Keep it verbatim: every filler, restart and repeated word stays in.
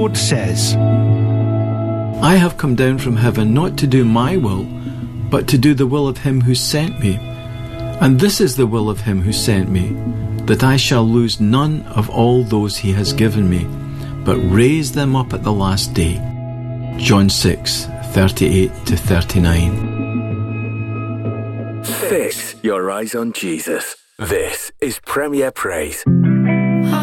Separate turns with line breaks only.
Lord says,
I have come down from heaven not to do my will, but to do the will of him who sent me. And this is the will of him who sent me, that I shall lose none of all those he has given me, but raise them up at the last day. John six, thirty-eight to thirty-nine.
Fix your eyes on Jesus. This is Premier Praise.